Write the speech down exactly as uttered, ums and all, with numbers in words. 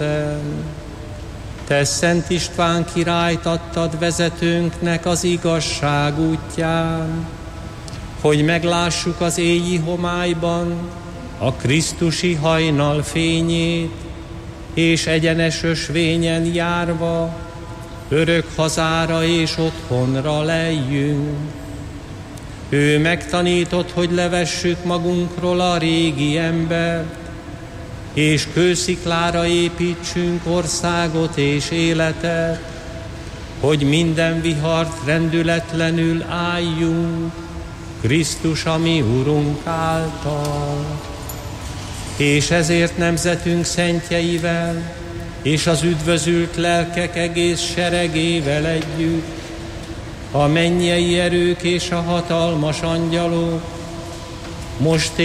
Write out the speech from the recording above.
Te Szent István királyt adtad vezetőnknek az igazság útján, hogy meglássuk az éji homályban a krisztusi hajnal fényét, és egyenes ösvényen járva örök hazára és otthonra lejjünk. Ő megtanított, hogy levessük magunkról a régi embert, és kősziklára építsünk országot és életet, hogy minden vihart rendületlenül álljunk Krisztus, a mi Urunk által. És ezért nemzetünk szentjeivel és az üdvözült lelkek egész seregével együtt, a mennyei erők és a hatalmas angyalok most